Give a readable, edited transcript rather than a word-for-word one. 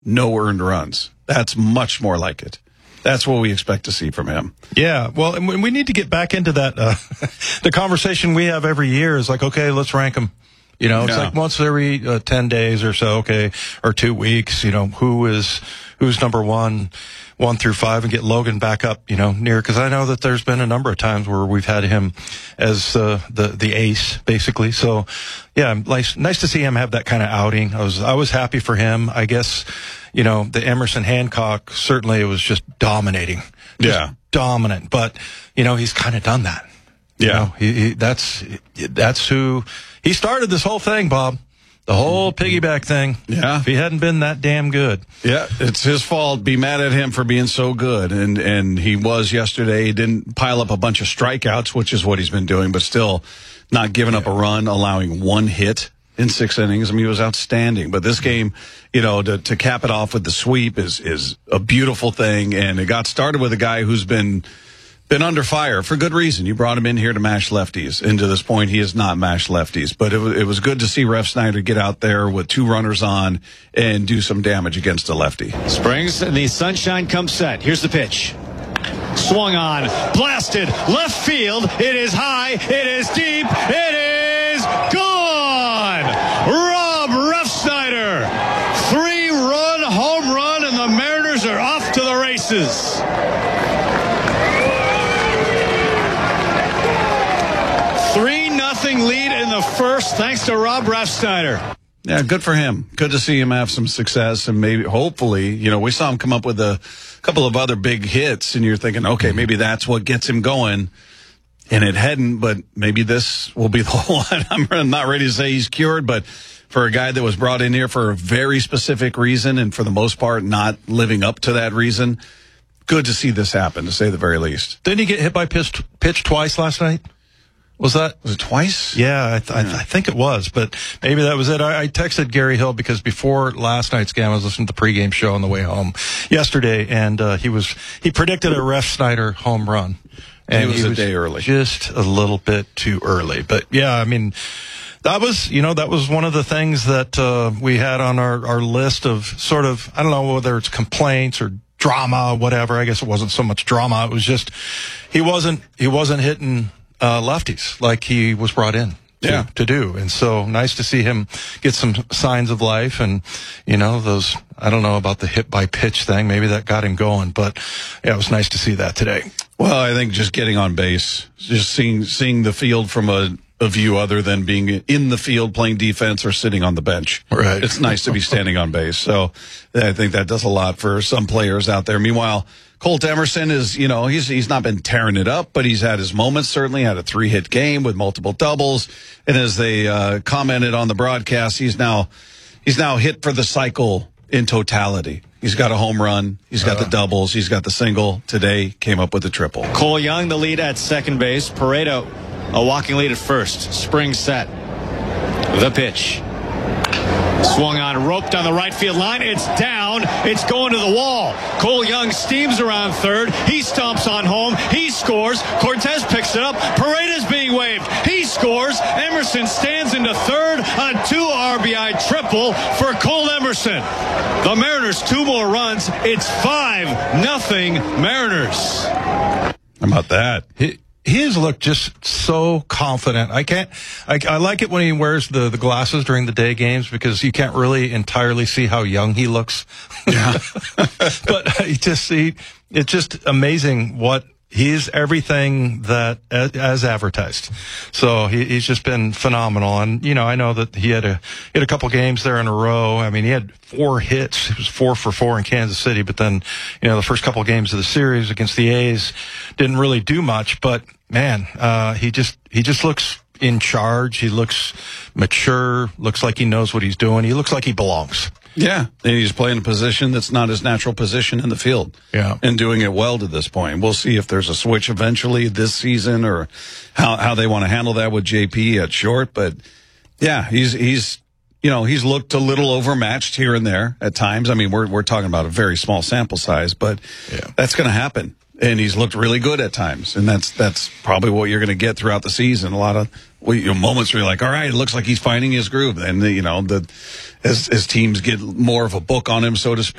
no earned runs. That's much more like it. That's what we expect to see from him. Yeah, well, and we need to get back into that. The conversation we have every year is like, okay, let's rank them. You know, it's like once every 10 days or so, okay, or 2 weeks, you know, who's number 1 through 5, and get Logan back up, you know, near, because I know that there's been a number of times where we've had him as the ace, basically. So, yeah, nice to see him have that kind of outing. I was happy for him. I guess, you know, the Emerson Hancock, certainly it was just dominating. Just dominant. But, you know, he's kind of done that. Yeah. You know, that's who he started this whole thing, Bob. The whole piggyback thing. Yeah. If he hadn't been that damn good. Yeah, it's his fault. Be mad at him for being so good. And he was yesterday. He didn't pile up a bunch of strikeouts, which is what he's been doing, but still not giving up a run, allowing 1 hit in 6 innings. I mean, he was outstanding. But this game, you know, to cap it off with the sweep is a beautiful thing. And it got started with a guy who's been under fire for good reason. You brought him in here to mash lefties. And to this point, he has not mashed lefties. But it was good to see Refsnyder get out there with 2 runners on and do some damage against a lefty. Springs and the sunshine comes set. Here's the pitch. Swung on, blasted, left field. It is high, it is deep, it is gone! Rob Refsnyder, 3-run home run, and the Mariners are off to the races. 3-0 lead in the first, thanks to Rob Refsnyder. Yeah, good for him. Good to see him have some success, and maybe, hopefully, you know, we saw him come up with a couple of other big hits, and you're thinking, okay, maybe that's what gets him going, and it hadn't, but maybe this will be the one. I'm not ready to say he's cured, but for a guy that was brought in here for a very specific reason, and for the most part not living up to that reason, good to see this happen, to say the very least. Didn't he get hit by pitch twice last night? Was it twice? Yeah, I think it was, but maybe that was it. I texted Gary Hill because before last night's game, I was listening to the pregame show on the way home yesterday, and he predicted a Refsnyder home run. And he was a day early. Just a little bit too early. But yeah, I mean, that was one of the things that we had on our list of sort of, I don't know whether it's complaints or drama, whatever. I guess it wasn't so much drama. It was just he wasn't hitting lefties like he was brought in to do. And so nice to see him get some signs of life. And, you know, those, I don't know about the hit by pitch thing. Maybe that got him going, but yeah, it was nice to see that today. Well, I think just getting on base, just seeing the field from a view other than being in the field playing defense or sitting on the bench. Right. It's nice to be standing on base. So I think that does a lot for some players out there. Meanwhile, Colt Emerson is, you know, he's not been tearing it up, but he's had his moments, certainly had a 3-hit game with multiple doubles. And as they commented on the broadcast, he's now hit for the cycle in totality. He's got a home run. He's got the doubles. He's got the single. Today came up with a triple. Cole Young, the lead at second base. Pareto, a walking lead at first. Spring set. The pitch. Swung on, roped on the right field line. It's down. It's going to the wall. Cole Young steams around third. He stomps on home. He scores. Cortez picks it up. Paredes being waved. He scores. Emerson stands into third. A 2 RBI triple for Cole Emerson. The Mariners 2 more runs. It's 5-0 Mariners. How about that? He has looked just so confident. I like it when he wears the glasses during the day games because you can't really entirely see how young he looks. Yeah. But it's just amazing what he's everything that as advertised. So he's just been phenomenal. And, you know, I know that he had a couple games there in a row. I mean, he had 4 hits. He was 4 for 4 in Kansas City, but then, you know, the first couple of games of the series against the A's didn't really do much, but man, he just looks in charge. He looks mature, looks like he knows what he's doing. He looks like he belongs. Yeah, and he's playing a position that's not his natural position in the field. Yeah, and doing it well to this point. We'll see if there's a switch eventually this season or how they want to handle that with JP at short. But yeah, he's looked a little overmatched here and there at times. I mean, we're talking about a very small sample size, but that's going to happen. And he's looked really good at times, and that's probably what you're going to get throughout the season. A lot moments where you're like, all right, it looks like he's finding his groove. And, as teams get more of a book on him, so to speak.